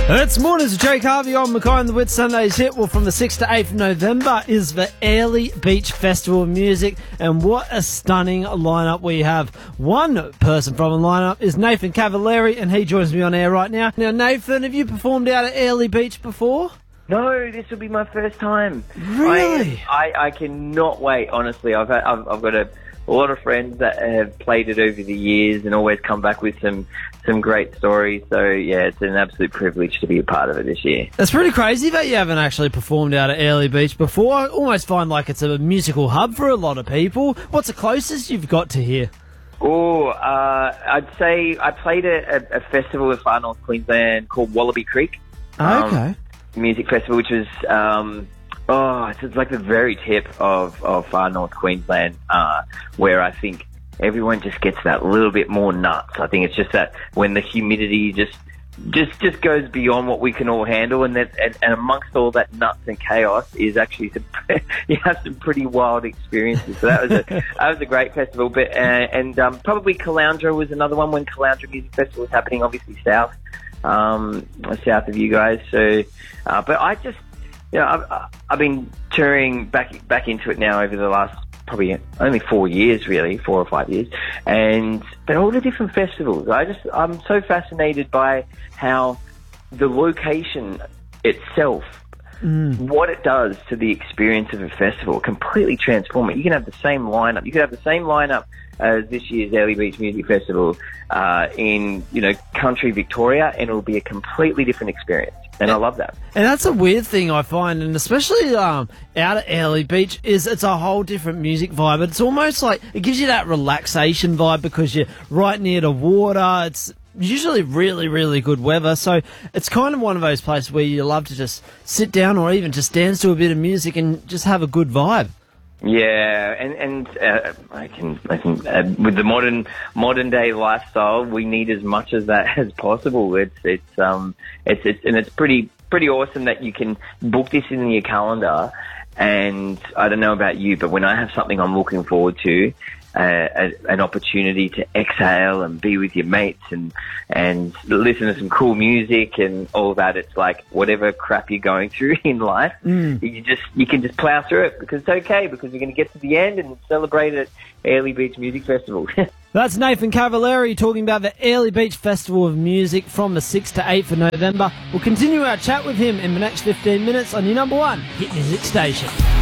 It's mornings with Jake Harvey on Mackay and the Wit. Sunday's hit. Well, from the 6th to 8th of November is the Airlie Beach Festival of Music, and what a stunning lineup we have. One person from the lineup is Nathan Cavalieri, and he joins me on air right now. Now, Nathan, have you performed out at Airlie Beach before? No, this will be my first time. Really? I cannot wait. Honestly, I've got a lot of friends that have played it over the years and always come back with some great stories. So yeah, it's an absolute privilege to be a part of it this year. It's pretty crazy that you haven't actually performed out at Airlie Beach before. I almost find like it's a musical hub for a lot of people. What's the closest you've got to here? Oh, I'd say I played at a festival in far north Queensland called Wallaby Creek. Okay. Music festival, which was it's like the very tip of far north Queensland, where I think everyone just gets that little bit more nuts. I think it's just that when the humidity just goes beyond what we can all handle, and amongst all that nuts and chaos is actually you have some pretty wild experiences. So that was a great festival. But probably Caloundra was another one when Caloundra Music Festival was happening, obviously south of you guys. So, but I just, I've been touring back into it now over the last probably only 4 years, really, 4 or 5 years, but all the different festivals. I'm so fascinated by how the location itself, what it does to the experience of a festival, completely transform it. You can have the same lineup. You could have the same lineup as this year's Airlie Beach Music Festival in country Victoria, and it'll be a completely different experience. And I love that. And that's a weird thing I find, and especially out at Airlie Beach, is it's a whole different music vibe. It's almost like it gives you that relaxation vibe because you're right near the water. It's usually really, really good weather, so it's kind of one of those places where you love to just sit down or even just dance to a bit of music and just have a good vibe. Yeah, and I can with the modern day lifestyle, we need as much of that as possible. It's pretty awesome that you can book this in your calendar. And I don't know about you, but when I have something I'm looking forward to, an opportunity to exhale and be with your mates and listen to some cool music and all that. It's like whatever crap you're going through in life, you can just plow through it because it's okay, because you're going to get to the end and celebrate at Airlie Beach Music Festival. That's Nathan Cavalieri talking about the Airlie Beach Festival of Music from the 6th to 8th of November. We'll continue our chat with him in the next 15 minutes on your number one hit music station.